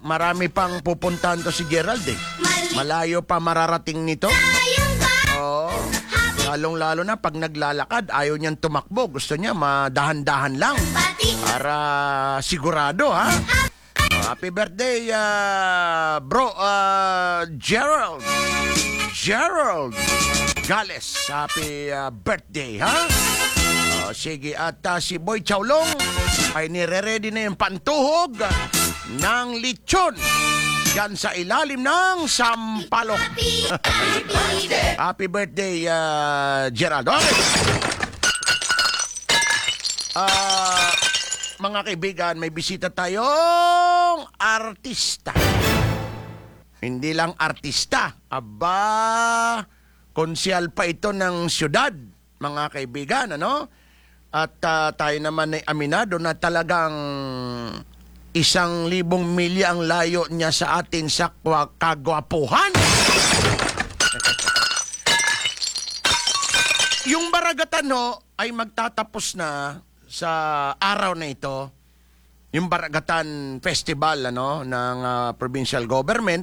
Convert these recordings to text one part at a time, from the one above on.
marami pang pupuntahan to si Gerald eh. Malayo pa mararating nito. Oo. Lalong-lalo na pag naglalakad, ayaw niyang tumakbo. Gusto niya madahan-dahan lang. Para sigurado, ha? Happy birthday, bro, Gerald. Gerald Gales. Happy birthday, ha? Sige, at si Boy Chowlong ay nire-ready na yung pantuhog ng lechon yan sa ilalim ng sampalok. Happy birthday, Gerald. Okay. Mga kaibigan, may bisita tayong artista. Hindi lang artista. Aba, konsyal pa ito ng syudad, mga kaibigan, ano? At tayo naman ay aminado na talagang 1,000 milya ang layo niya sa atin sa kagwapuhan. Yung Baragatan ho, ay magtatapos na sa araw na ito. Yung Baragatan Festival ano, ng provincial government.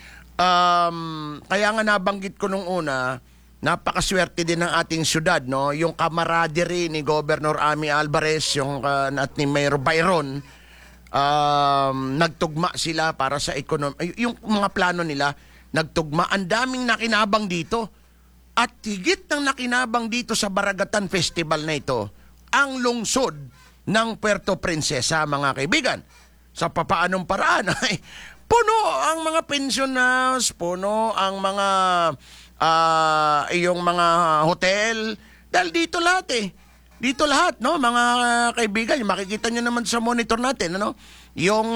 Kaya nga nabanggit ko nung una, napakaswerte din ng ating syudad, no? Yung camaraderie ni Governor Ami Alvarez, yung at ni Mayor Byron, nagtugma sila para sa ekonomi. Yung mga plano nila, nagtugma. Ang daming nakinabang dito. At higit ng nakinabang dito sa Baragatan Festival na ito, ang lungsod ng Puerto Princesa, mga kaibigan. Sa papaanong paraan, ay puno ang mga pensioners, puno ang mga yung mga hotel. Dahil dito lahat eh. Dito lahat, no, mga kaibigan, makikita nyo naman sa monitor natin, ano, yung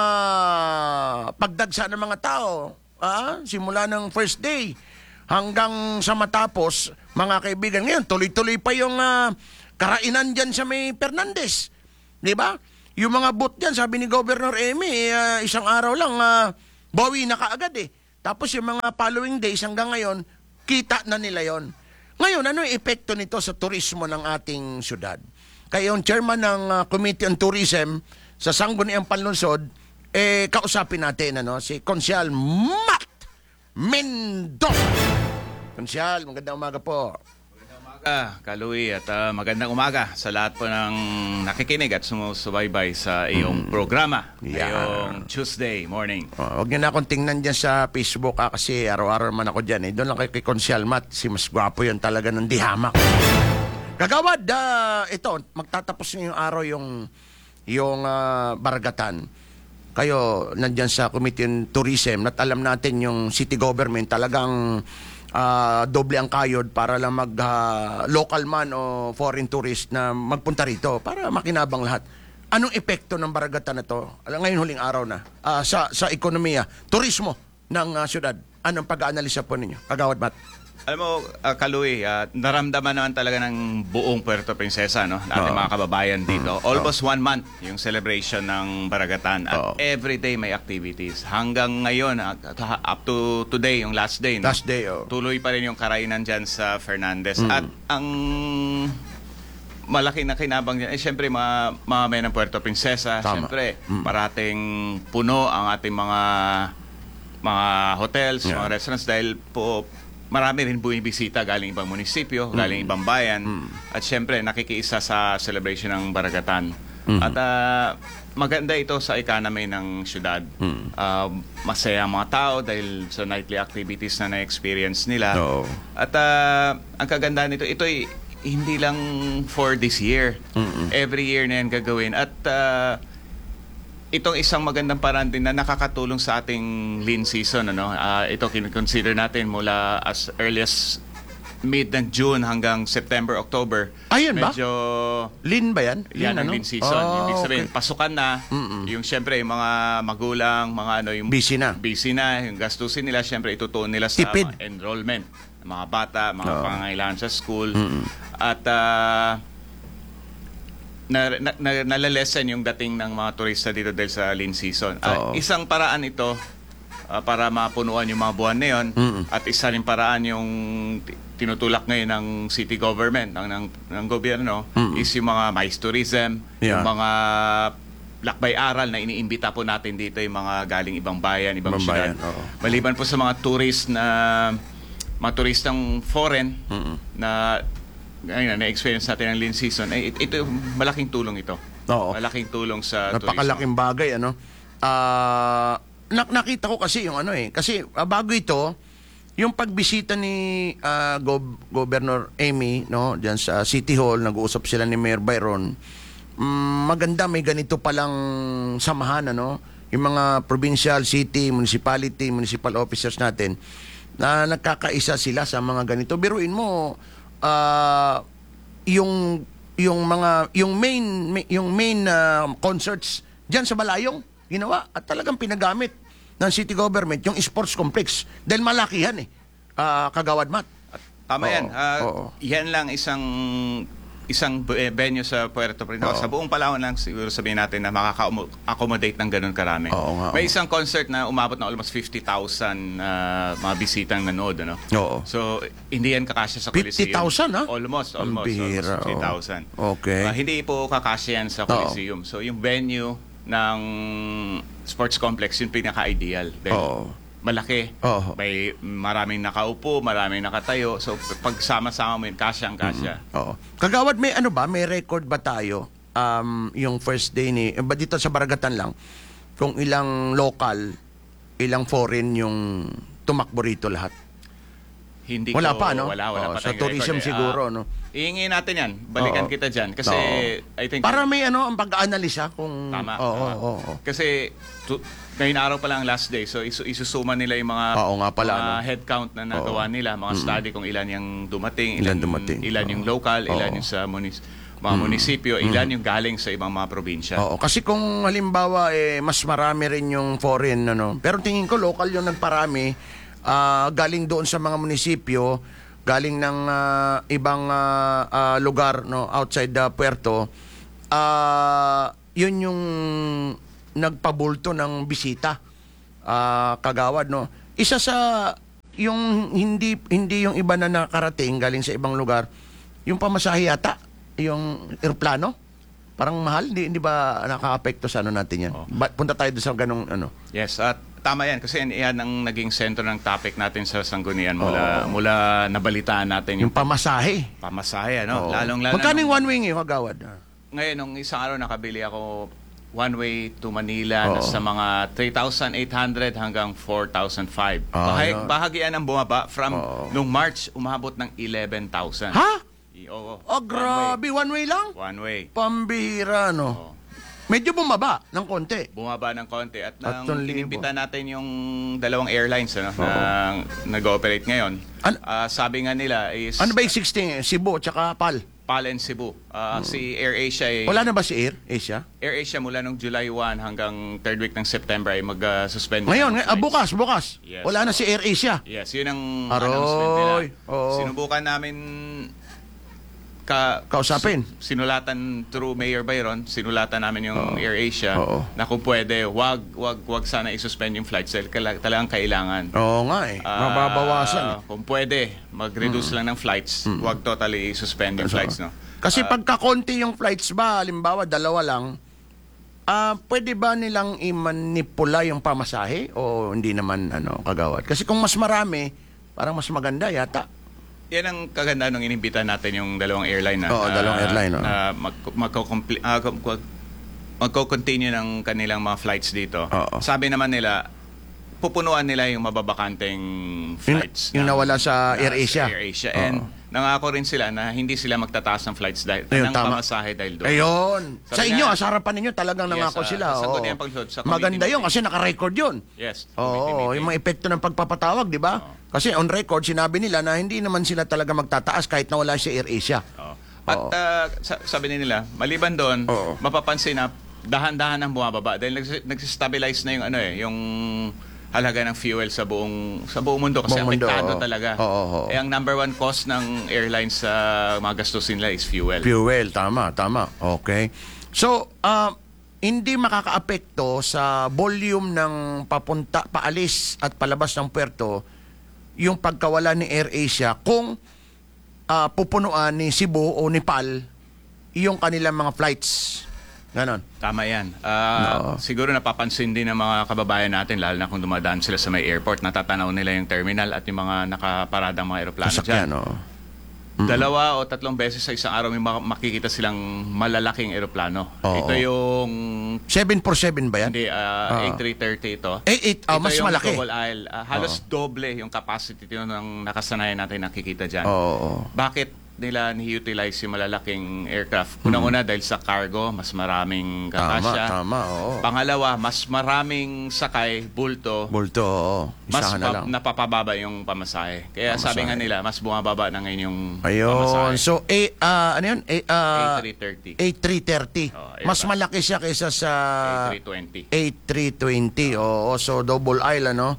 pagdagsa ng mga tao, simula ng first day hanggang sa matapos, mga kaibigan. Ngayon, tuloy-tuloy pa yung karainan dyan sa may Fernandez. Di ba? Yung mga booth dyan, sabi ni Governor Amy, isang araw lang, bawi na kaagad eh. Tapos yung mga following days hanggang ngayon, kita na nila yon. Ngayon, ano yung epekto nito sa turismo ng ating syudad? Kaya yung chairman ng Committee on Tourism sa Sangguniang Panlungsod, kausapin natin, ano, si Konsyal Matt Mendoza. Konsyal, magandang umaga po. Magandang umaga, Kaluwi, at magandang umaga sa lahat po ng nakikinig at sumusubaybay sa iyong programa ngayong Tuesday morning. Huwag niyo na akong tingnan dyan sa Facebook kasi araw-araw man ako dyan. Doon lang kay Konsyal Matt, si mas gwapo yun talaga ng dihamak. Kagawad, ito, magtatapos yung araw yung Baragatan. Kayo, nandyan sa Committee on Tourism, at alam natin yung city government talagang doble ang kayod para lang local man o foreign tourist na magpunta rito para makinabang lahat. Anong epekto ng Baragatan na to? Ngayon huling araw na sa ekonomiya, turismo ng syudad. Anong pag-aanalisa po ninyo? Kagawad Matt. Alam mo, Kaluwi, naramdaman naman talaga ng buong Puerto Princesa, no? Ating mga kababayan dito. Almost 1 month yung celebration ng Baragatan. At everyday may activities. Hanggang ngayon, up to today, yung last day, no? Last day, Tuloy pa rin yung karainan dyan sa Fernandez. At ang malaki na kinabang dyan, syempre, mga may ng Puerto Princesa. Syempre, parating puno ang ating mga hotels, mga restaurants, dahil po marami rin bumibisita galing ibang munisipyo, galing ibang bayan. At syempre, nakikiisa sa celebration ng Baragatan. At maganda ito sa economy ng syudad. Masaya ang mga tao dahil sa nightly activities na na-experience nila. At ang kaganda nito, ito ay hindi lang for this year. Every year na yan gagawin. At itong isang magandang paraan din na nakakatulong sa ating lean season, ano? Ito kino-consider natin mula as early as mid ng June hanggang September, October. Ayun ba? Medyo lean ba yan? Yan ang lean season. Ibig sabihin, pasukan na. Yung syempre, yung mga magulang, mga ano, yung busy na. Yung gastusin nila, syempre itutuon nila sa mga enrollment. Mga bata, mga pangangailangan sa school. At nalalesen yung dating ng mga turista dito dahil sa lean season. Isang paraan ito para mapunuan yung mga buwan na yun. At isa rin paraan yung tinutulak ngayon ng city government, ng gobyerno, is yung mga mais tourism, yung mga lakbay aral na iniimbita po natin dito yung mga galing ibang bayan, ibang Ibang syudad. bayan, oo. Maliban po sa mga tourist na mga turistang foreign na ayun, na-experience natin ang lean season, ito malaking tulong ito. Oo. Malaking tulong sa turismo. Napakalaking bagay, ano. Nakita ko kasi yung kasi bago ito, yung pagbisita ni Governor Amy, no, diyan sa City Hall, nag-uusap sila ni Mayor Byron. Maganda, may ganito palang samahan, ano, yung mga provincial, city, municipal officers natin na nagkakaisa sila sa mga ganito. Biruin mo, yung main concerts diyan sa Balayong ginawa at talagang pinagamit ng city government yung sports complex dahil malakihan Kagawad Mat. Tama yan. Oo. Yan lang isang venue sa Puerto Princesa. Oo. Sa buong Palawan lang siguro sabihin natin na makaka-accommodate ng ganun karami. Oo nga, May oo. isang concert na umabot na almost 50,000 mga bisitang nanood. Ano? Oo. So, hindi yan kakasya sa Coliseum. 50,000, ha? Almost. Ang bihira, Almost 50,000. Okay. Hindi po kakasya yan sa Coliseum. So, yung venue ng sports complex, yung pinaka-ideal. Dahil Oo. malaki. Oo. May maraming nakaupo, maraming nakatayo. So, pagsama-sama mo yun, kasyang-kasya. Oo. Kagawad, may may record ba tayo yung first day ba dito sa Baragatan lang kung ilang local, ilang foreign yung tumakbo rito lahat? Hindi Wala ko, pa, no? Wala pa Sa tayong tourism record, siguro, no? Iingin natin yan. Balikan Oo. kita dyan. Kasi, Oo. I think... Para may ang pag-analisa kung... Tama. Oo. Kasi, ngayon araw pa lang last day. So, isusuma nila yung mga, Oo nga pala, mga no? head count na nagawa nila. Mga study kung ilan yung dumating. Ilan dumating. Ilan yung local. Ilan yung sa mga munisipyo. Ilan yung galing sa ibang mga probinsya. Oo, kasi kung halimbawa mas marami rin yung foreign, pero tingin ko local yung nagparami, galing doon sa mga munisipyo, galing ng ibang lugar, no, outside the puerto, yun yung nagpabulto ng bisita, Kagawad, no. Isa sa yung hindi yung iba na nakarating galing sa ibang lugar, yung pamasahe yata, yung eroplano, parang mahal, hindi ba nakaka-apekto sa natin yan? Punta tayo doon sa ganong Yes, at tama yan kasi yan ang naging sentro ng topic natin sa Sanggunian mula nabalitaan natin yung pamasahe. pamasahe, ano? Oo. Lalong-lalo Magkano yung one way ngayon, Kagawad? ngayon, nung isang araw nakabili ako one way to Manila na sa mga 3,800 hanggang 4,005. Yun. Bahagian ang bumaba from nung March umabot ng 11,000. Ha? Oo. Oh, grabe. One way lang? One way. Pambihira, no? Oo. Medyo bumaba ng konti. Bumaba ng konti at nang 3,000. inimbita natin yung dalawang airlines na nag-ooperate ngayon. Sabi nga nila is Ano ba yung 16? Cebu tsaka PAL? PAL and Cebu. Si AirAsia Wala na ba si Air Asia? AirAsia mula nung July 1 hanggang third week ng September ay mag-suspend. Ngayon, bukas. Yes. Wala na si Air Asia. Yes, yun ang Aroy. announcement nila. Oo. Sinubukan namin Kausapin. sinulatan through Mayor Byron, sinulatan namin yung AirAsia Oo. na kung pwede, wag sana i-suspend yung flights dahil talagang kailangan. Oo nga mababawasan. Kung pwede, mag-reduce lang ng flights. Wag totally i-suspend yung flights, no? Kasi pagka-konti yung flights ba, halimbawa, 2 lang, pwede ba nilang i-manipula yung pamasahe o hindi naman, Kagawad? Kasi kung mas marami, parang mas maganda yata. Yan ang kaganda nung inimbita natin yung dalawang airline na. Oo, dalawang airline, no? Na magko-continue ng kanilang mga flights dito. Oo. Sabi naman nila, pupunuan nila yung mababakanteng flights. Yung nawala sa AirAsia. AirAsia. Oo. And nangako rin sila na hindi sila magtataas ng flights dahil Ayun, ng tama. pamasahe dahil doon. Ayun. Sa Sabi inyo, nga- sa harapan ninyo, talagang nangako Yes, sila. sa oo. Sangguniang Paglusod, sa committee Maganda yun meeting. kasi naka-record yun. Yes. Oo, committee meeting. yung mga epekto ng pagpapatawag, di ba? Kasi on record, sinabi nila na hindi naman sila talaga magtataas kahit nawala si AirAsia. Oo. At sabi nila, maliban doon, Oo. mapapansin na dahan-dahan ang bumababa dahil nagsistabilize na yung yung halaga ng fuel sa buong mundo kasi Buong mundo, apektado oo. talaga. Oo. Eh ang number one cost ng airlines sa mga gastusin nila is fuel. Fuel, tama. Okay. So, hindi makakaapekto sa volume ng paalis at palabas ng puerto yung pagkawala ni AirAsia kung pupunuan ni Cebu o ni PAL yung kanilang mga flights Ganon. Tama yan. Oo. Siguro napapansin din ng mga kababayan natin, lalo na kung dumadaan sila sa may airport, natatanaw nila yung terminal at yung mga nakaparadang mga aeroplano Sasakyan, dyan. oo. 2 o 3 beses sa isang araw may makikita silang malalaking aeroplano. Oo. Ito yung 747 ba yan? hindi A330 ito. Mas yung malaki. double aisle. Halos doble yung capacity yun ng nakasanayan natin nakikita dyan. Oo. Bakit nila ni-utilize yung malalaking aircraft? Unang-una dahil sa cargo, mas maraming kakasya. Tama, oo. Pangalawa, mas maraming sakay, bulto, Bulto, oo. mas Isahan na lang. napapababa yung pamasahe. Kaya sabi nga nila, mas bumababa na ngayon yung Ayun. pamasahe. So, ano yun? A330, A330. Oh, Mas Airbus. malaki siya kaysa sa A320. A320. Oo, so double aisle, ano?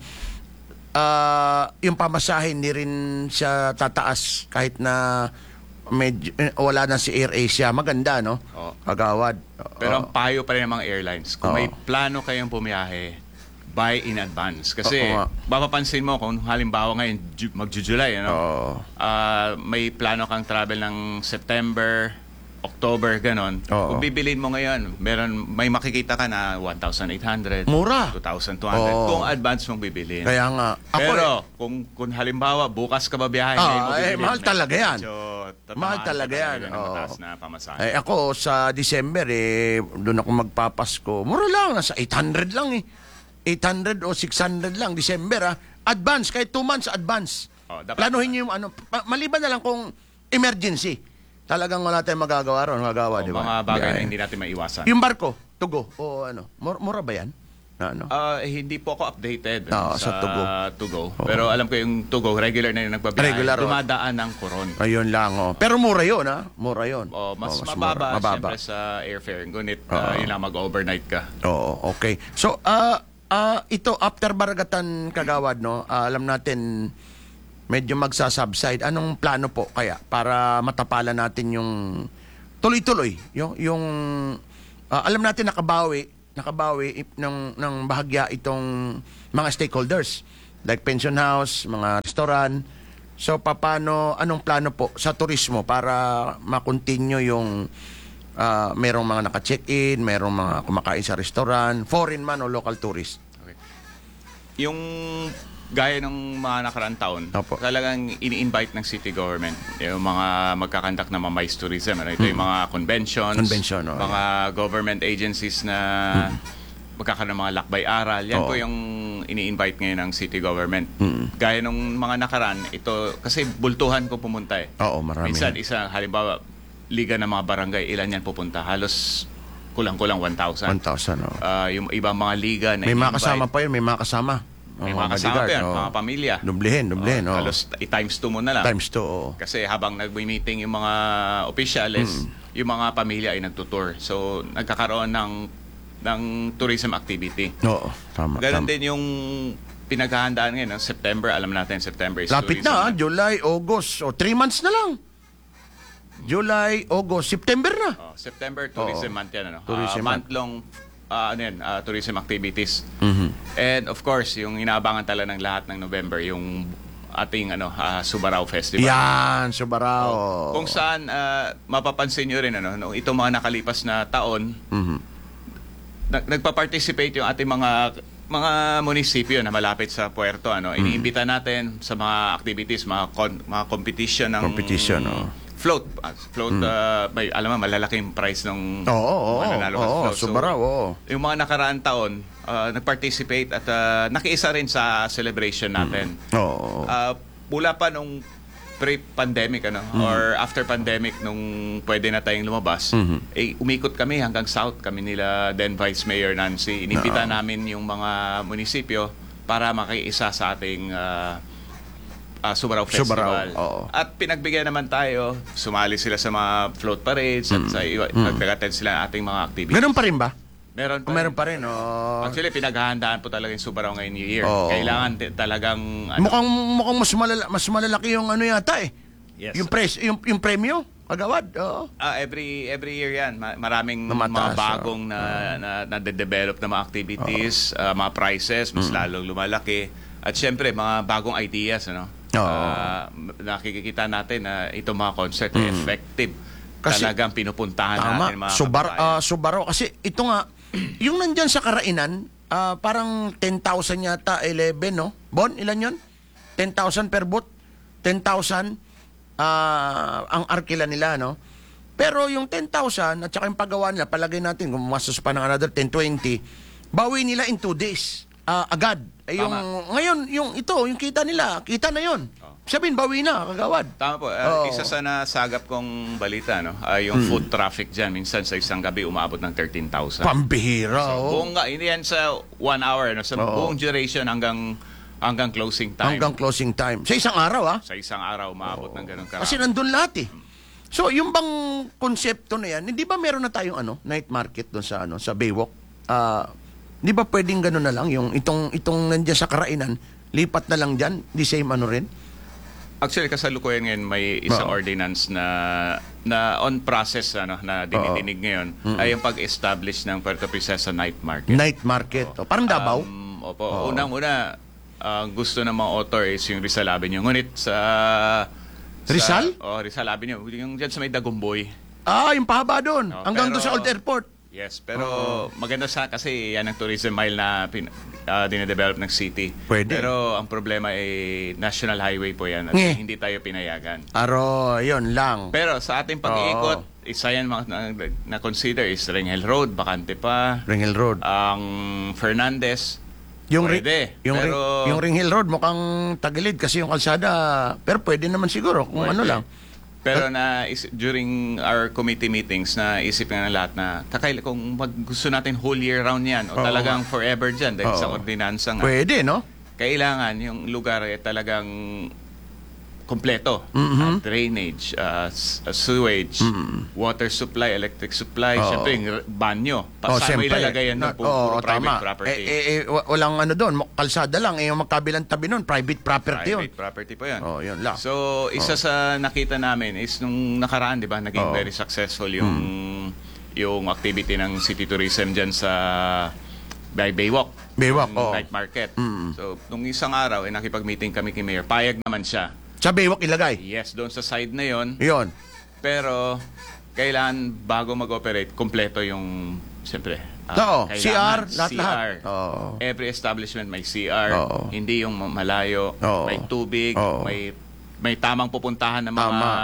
Yung pamasahe, hindi rin siya tataas kahit na medyo, wala na si AirAsia. Maganda, no? Oo. Kagawad. Pero ang payo pa rin ng mga airlines, kung may plano kayong bumiyahe, buy in advance. Kasi Oo nga. mapapansin mo kung halimbawa ngayon mag-July, ano? Oo. May plano kang travel ng September, October, ganon. Oo. Kung bibilin mo ngayon, may makikita ka na 1,800, Mura. 2,200 Oo. kung advance mong bibilin. Kaya nga. Pero kung halimbawa bukas ka ba biyahe, ngayon mo bibilin, mahal talaga yan. medyo tatamaan Mahal ka talaga yan. ng Oo. mataas na pamasahe. Ako, sa December, doon ako magpapasko. Mura lang, nasa 800 lang 800 o 600 lang, December Advance, kahit 2 months advance. Planuhin niyo yung maliban na lang kung emergency. Talagang wala tayong magagawa ron, magagawa, di ba? Mga bagay na hindi natin maiwasan. Yung barko, Tugo, o mura ba yan? Hindi po ako updated sa Tugo. Pero alam ko yung Tugo, regular na yung nagbabiyahe. Regular, dumadaan ng Coron. Ayun lang, Pero mura yun, Mura yun. Mas mura. mababa siyempre sa airfare. Ngunit yun lang, mag-overnight ka. Oo, okay. So, ito, after Baragatan, Kagawad, no? Alam natin, medyo magsasubside. Anong plano po kaya para matapalan natin yung tuloy-tuloy? Yung alam natin nakabawi ng bahagya itong mga stakeholders like pension house, mga restaurant. So, anong plano po sa turismo para makontinue yung merong mga naka-check-in, merong mga kumakain sa restaurant, foreign man o local tourist? Okay. Yung gaya ng mga nakaraang taon, Opo. talagang ini-invite ng city government yung mga magkakandak na mga MICE tourism. Ito yung mga conventions, mga government agencies na magkakaroon ng mga lakbay-aral. Yan po yung ini-invite ngayon ng city government. Gaya ng mga nakaraan, ito, kasi bultuhan ko pumunta Oo, marami. Minsan, halimbawa, liga ng mga barangay, ilan yan pupunta? Halos kulang-kulang 1,000. 1,000, Yung ibang mga liga na May mga in-invite, kasama pa yun, may mga kasama. may mga kasama pa yan, mga pamilya. Dublehin, Halos times 2 mo na lang. Times 2, oo. Kasi habang nag-meeting yung mga opisyales, yung mga pamilya ay nagtutour. So, nagkakaroon ng tourism activity. Oo, tama. Ganon din yung pinaghahandaan ngayon, September, alam natin, September is Lapit tourism na, month. July, August. 3 months na lang. July, August, September na. September, tourism month yan. Tourism month. Month-long tourism activities. And of course, yung inaabangan talaga ng lahat ng November, yung ating Subarao Festival. Yan, Subarao. Kung saan mapapansin nyo rin no, itong mga nakalipas na taon, nagpa-participate yung ating mga munisipyo na malapit sa puerto. Iniimbita natin sa mga activities, mga competition ng float. May alam mo malalaking price ng mananalo sa float. Subarao. Yung mga nakaraang taon, nag-participate at nakiisa rin sa celebration natin. Mula pa nung pre-pandemic or after pandemic nung pwede na tayong lumabas, umikot kami hanggang south, kami nila then Vice Mayor Nancy. Inimbita namin yung mga munisipyo para makiisa sa ating Subarao Festival. At pinagbigyan naman tayo, sumali sila sa mga float parades at sa nag-attend sila ng ating mga activities. Meron pa rin ba? Meron pa rin. Actually, pinaghahandaan po talaga yung Subarao ngayon New Year. Kailangan talagang mukhang mas malalaki yung yata Yes. Yung premyo, Agawad. Every year yan. Maraming mga bagong na de-develop na mga activities, mga prices, mas lalong lumalaki. At syempre, mga bagong ideas, nakikita natin na itong mga concert ay effective. Kasi- talagang pinupuntahan natin Tama. mga kababayan. Subaro. Kasi ito nga, yung nandyan sa Karainan, parang 10,000 yata, 11, no? Bon, ilan yun? 10,000 per booth? 10,000 ang arkila nila, no? Pero yung 10,000 at saka yung paggawa nila, palagay natin, kung masos pa ng another 10, 20, bawi nila in 2 days. Agad. Yung, ngayon, yung kita nila, kita na yun. Sabihin, bawi na, kagawad. Tama po. Isa sa nasagap kong balita, no? Yung food traffic dyan, minsan sa isang gabi umabot ng 13,000. Pambihira, Buong nga, hindi yan sa 1 hour, no? Sa buong duration hanggang closing time. Hanggang closing time. Sa isang araw, Sa isang araw, umabot ng ganun karami. Kasi nandun lahat eh. So, yung bang konsepto na yan, hindi ba meron na tayong night market doon sa Baywalk? Di ba pwedeng gano'n na lang? Yung itong nandiyan sa Karainan, lipat na lang dyan, the same rin? Actually, kasalukuyan ngayon may isang ordinance na on process na dinidinig ngayon ay yung pag-establish ng Puerto Princesa Night Market. Night market. Parang Davao? Opo. Unang-una, gusto ng mga author is yung Rizal Avenue. Ngunit Rizal? Rizal Avenue. Yung dyan sa may Dagumboy. Yung pahaba doon. Hanggang doon sa Old Airport. Yes, pero maganda kasi yan ang tourism mile na dinedevelop ng city. Pwede. Pero ang problema ay national highway po yan at hindi tayo pinayagan. Yun lang. Pero sa ating pag-iikot, isa yan na consider is Rengel Road, bakante pa. Rengel Road. Ang Fernandez, pwede. Yung Ring Hill Road mukhang tagilid kasi yung kalsada. Pero pwede naman siguro kung pwede. lang. Pero during our committee meetings, naisip nga na lahat na kung gusto natin whole year round yan o talagang forever dyan dahil sa ordinansa nga. Pwede, no? Kailangan yung lugar ay talagang kompleto. Drainage, sewage, water supply, electric supply, syempre yung banyo. Saan mo ilalagay yan puro private property? Walang doon, kalsada lang. Yung magkabilang tabi nun, private property yun. Private property po yan. Yun lang. So, isa sa nakita namin is nung nakaraan, di ba, naging very successful yung activity ng city tourism dyan sa Baywalk. Night market. So, nung isang araw, nakipag-meeting kami kay Mayor. Payag naman siya. Sa Baywalk ilagay? Yes, doon sa side na yon. Yun. Pero, kailan bago mag-operate, kompleto yung, siyempre, CR, lahat. Every establishment may CR, hindi yung malayo, may tubig, may tamang pupuntahan ng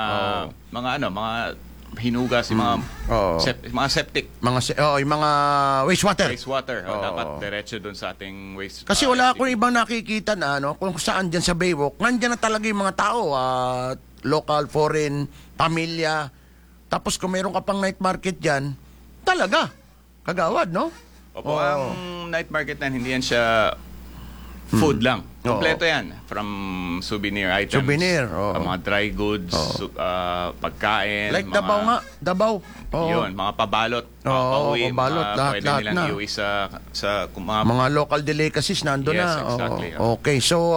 mga hinugas, yung mga septic. Yung mga wastewater. Dapat diretso doon sa ating waste. Kasi wala akong ibang nakikita na kung saan dyan sa Baywalk, nandyan na talaga yung mga tao, local, foreign, pamilya. Tapos kung meron ka pang night market dyan, talaga, kagawad, no? Opo, ang night market na hindi yan siya food lang. Kompleto yan. From souvenir items. Mga dry goods, pagkain. Like Davao nga. Davao. Yun, mga pabalot. Pauwi, lahat nilang na. iuwi sa mga local delicacies nandun yes, na. Exactly. Okay, so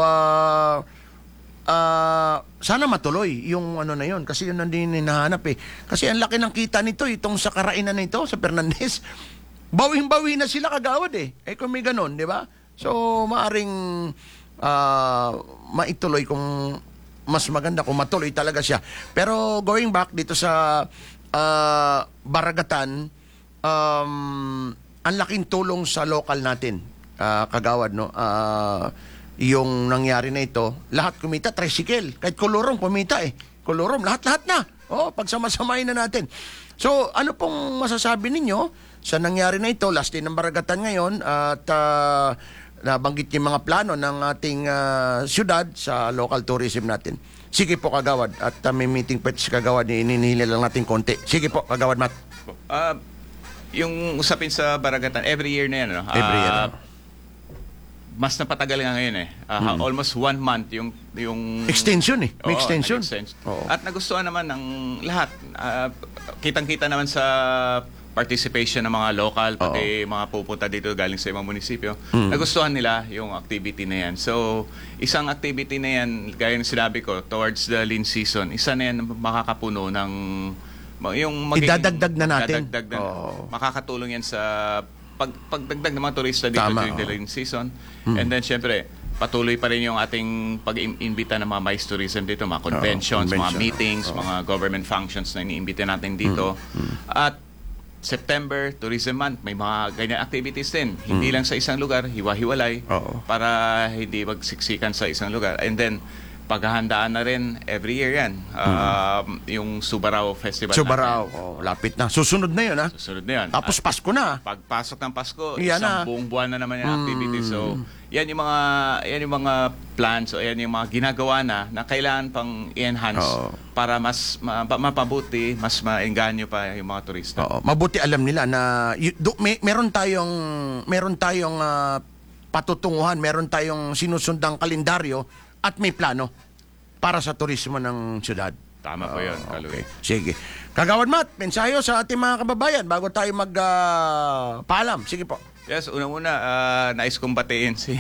sana matuloy yung na yun kasi yun ang din hinahanap eh. Kasi ang laki ng kita nito, itong sa Karainan na ito, sa Fernandez. Bawing-bawi na sila kagawad eh. Kung may ganun, di ba? So, maaring maituloy kung mas maganda kung matuloy talaga siya. Pero going back dito sa Baragatan, ang laking tulong sa local natin, kagawad, no? Yung nangyari na ito, lahat kumita, tricycle. Kahit Kolorom, kumita eh. Kolorom, lahat-lahat na. Pagsama-samayin na natin. So, ano pong masasabi ninyo sa nangyari na ito? Last day ng Baragatan ngayon at nabanggit yung mga plano ng ating syudad sa local tourism natin. Sige po, kagawad. At may meeting pa si kagawad, ininihila lang natin konti. Sige po, kagawad Matt. Yung usapin sa Baragatan, every year na yan, no? Every year. Mas napatagal nga ngayon eh. Almost 1 month yung extension eh. May extension. At nagustuhan naman ng lahat. Kitang-kita naman sa participation ng mga local, pati mga pupunta dito galing sa ibang munisipyo. Nagustuhan nila yung activity na yan. So, isang activity na yan, gaya ng sinabi ko, towards the lean season, isa na yan makakapuno ng idadagdag na natin. Makakatulong yan sa pagdagdag ng mga turista dito during the lean season. And then, syempre, patuloy pa rin yung ating pag-imbita ng mga MICE tourism dito, mga conventions, mga convention. meetings, mga government functions na iniimbita natin dito. At September, Tourism Month, may mga ganyan activities din. Hindi lang sa isang lugar, hiwa-hiwalay, Oo. para hindi magsiksikan sa isang lugar. And then, paghahandaan na rin, every year yan, yung Subarao Festival Subarao. natin. Oh, lapit na. Susunod na yun, ha? Susunod na yan. Tapos Pasko na. Pagpasok ng Pasko, Yan na. isang buong buwan na naman yung activity. So, yan yung mga plans o yan yung mga ginagawa na kailangan pang i-enhance Oo. para mas mapabuti, mas maengganyo pa yung mga turista. Oo. Mabuti alam nila na meron tayong patutunguhan, meron tayong sinusundang kalendaryo at may plano para sa turismo ng syudad. Tama po yun, Kaluy. Okay. Sige. Kagawad Matt, mensayo sa ating mga kababayan bago tayo paalam. Sige po. Yes, unang-una, nais kong batiin si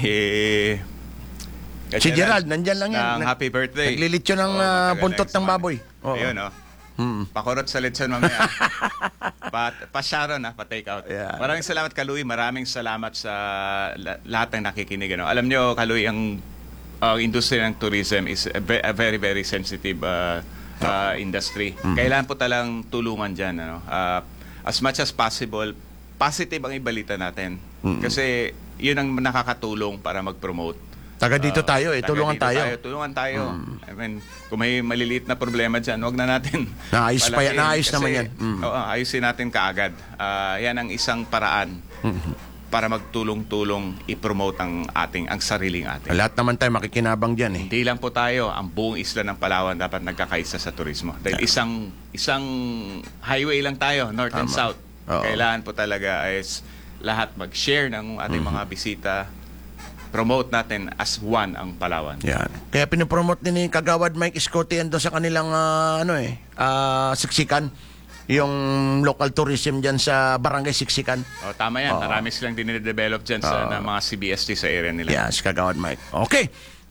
Gerald, nandyan lang yan. Ng happy birthday. Naglilitsyo ng matagal buntot na ng yung baboy. Oo. Ayun, Pakurot sa lechon mamaya. Pa-Sharon, pa-take out. Yeah. Maraming salamat, Kaluy. Maraming salamat sa lahat ng nakikinig. Alam nyo, Kaluy, ang industriya ng tourism is a very, very sensitive industry. Kailangan po talang tulungan dyan. As much as possible, positive ang ibalita natin. Kasi yun ang nakakatulong para mag-promote. Taga dito tayo, tulungan tayo. Tulungan tayo. I mean, kung may maliliit na problema dyan, huwag na natin Naayos pa yan, palakihin. naayos Kasi, naman yan. Oo, ayusin natin kaagad. Yan ang isang paraan para magtulong-tulong i-promote ang sariling atin. Lahat naman tayo makikinabang dyan eh. Hindi lang po tayo, ang buong isla ng Palawan dapat nagkakaisa sa turismo. Dahil isang highway lang tayo, north and Tama. south. Oo. Kailangan po talaga is lahat mag-share ng ating mga bisita. Promote natin as one ang Palawan. Yan. Kaya pinopromote din ni Kagawad Mike Escotian doon sa kanilang Siksikan. Yung local tourism dyan sa Barangay Siksikan. Tama yan. Marami silang dinidevelop dyan sa na mga CBST sa area nila. Yes, Kagawad Mike. Okay.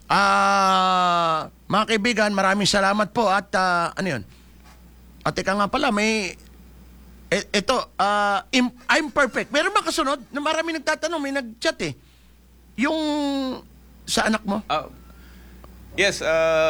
Mga kaibigan, maraming salamat po at ano yun? At ika nga pala, I'm perfect. Meron ba kasunod? Na marami nagtatanong, may nag-chat eh. Yung sa anak mo? Yes,